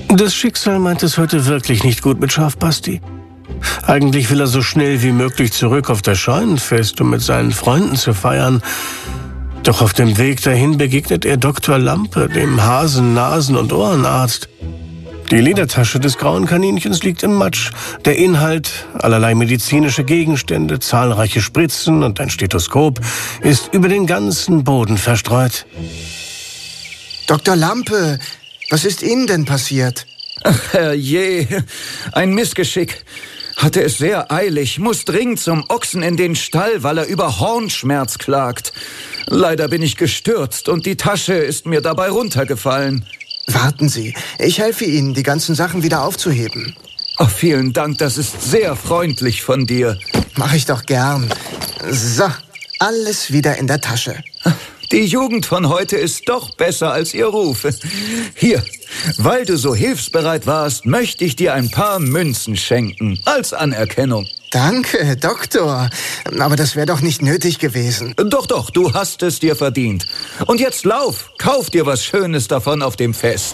Das Schicksal meint es heute wirklich nicht gut mit Schafbasti. Eigentlich will er so schnell wie möglich zurück auf das Scheunenfest, um mit seinen Freunden zu feiern. Doch auf dem Weg dahin begegnet er Dr. Lampe, dem Hasen-, Nasen- und Ohrenarzt. Die Ledertasche des grauen Kaninchens liegt im Matsch. Der Inhalt, allerlei medizinische Gegenstände, zahlreiche Spritzen und ein Stethoskop, ist über den ganzen Boden verstreut. Dr. Lampe, was ist Ihnen denn passiert? Ach, herrje, ein Missgeschick. Hatte es sehr eilig, muss dringend zum Ochsen in den Stall, weil er über Hornschmerz klagt. Leider bin ich gestürzt und die Tasche ist mir dabei runtergefallen. Warten Sie, ich helfe Ihnen, die ganzen Sachen wieder aufzuheben. Oh, vielen Dank, das ist sehr freundlich von dir. Mach ich doch gern. So, alles wieder in der Tasche. Die Jugend von heute ist doch besser als ihr Ruf. Hier, weil du so hilfsbereit warst, möchte ich dir ein paar Münzen schenken, als Anerkennung. Danke, Doktor. Aber das wäre doch nicht nötig gewesen. Doch, du hast es dir verdient. Und jetzt lauf, kauf dir was Schönes davon auf dem Fest.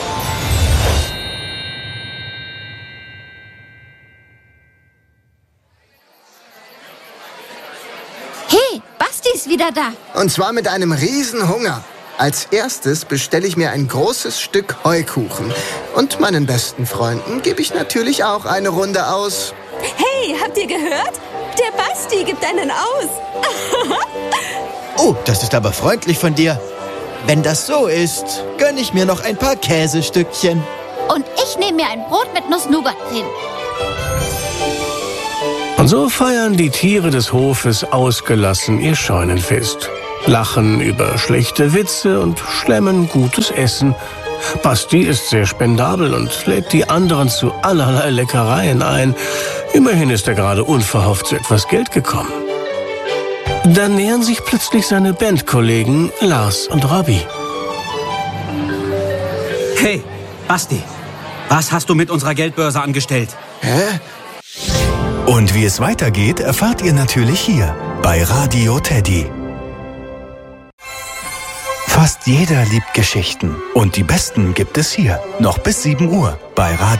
Hey, Basti ist wieder da. Und zwar mit einem Riesenhunger. Als erstes bestelle ich mir ein großes Stück Heukuchen. Und meinen besten Freunden gebe ich natürlich auch eine Runde aus. Hey, habt ihr gehört? Der Basti gibt einen aus. Oh, das ist aber freundlich von dir. Wenn das so ist, gönne ich mir noch ein paar Käsestückchen. Und ich nehme mir ein Brot mit Nuss-Nougat-Creme. Und so feiern die Tiere des Hofes ausgelassen ihr Scheunenfest. Lachen über schlechte Witze und schlemmen gutes Essen. Basti ist sehr spendabel und lädt die anderen zu allerlei Leckereien ein. Immerhin ist er gerade unverhofft zu etwas Geld gekommen. Dann nähern sich plötzlich seine Bandkollegen Lars und Robby. Hey, Basti, was hast du mit unserer Geldbörse angestellt? Hä? Und wie es weitergeht, erfahrt ihr natürlich hier bei Radio Teddy. Fast jeder liebt Geschichten und die besten gibt es hier, noch bis 7 Uhr bei Radio